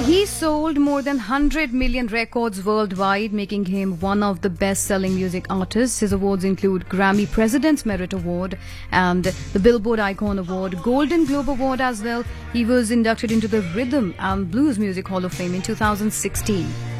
He sold more than 100 million records worldwide, making him one of the best-selling music artists. His awards include Grammy President's Merit Award and the Billboard Icon Award, Golden Globe Award as well. He was inducted into the Rhythm and Blues Music Hall of Fame in 2016.